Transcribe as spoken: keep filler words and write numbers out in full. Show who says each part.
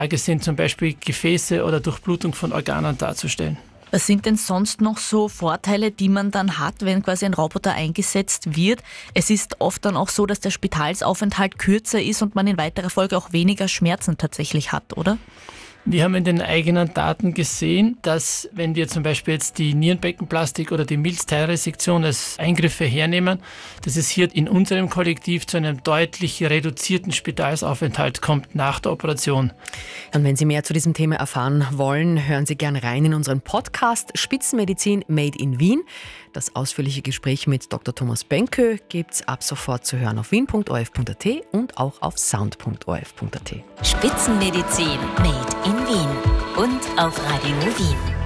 Speaker 1: Lage sind, zum Beispiel Gefäße oder Durchblutung von Organen darzustellen.
Speaker 2: Was sind denn sonst noch so Vorteile, die man dann hat, wenn quasi ein Roboter eingesetzt wird? Es ist oft dann auch so, dass der Spitalsaufenthalt kürzer ist und man in weiterer Folge auch weniger Schmerzen tatsächlich hat, oder?
Speaker 1: Wir haben in den eigenen Daten gesehen, dass wenn wir zum Beispiel jetzt die Nierenbeckenplastik oder die Milzteilresektion als Eingriffe hernehmen, dass es hier in unserem Kollektiv zu einem deutlich reduzierten Spitalsaufenthalt kommt nach der Operation.
Speaker 3: Und wenn Sie mehr zu diesem Thema erfahren wollen, hören Sie gerne rein in unseren Podcast Spitzenmedizin Made in Wien. Das ausführliche Gespräch mit Doktor Thomas Benkö gibt es ab sofort zu hören auf wien punkt o r f punkt a t und auch auf sound punkt o r f punkt a t.
Speaker 4: Spitzenmedizin Made in Wien und auf Radio Wien.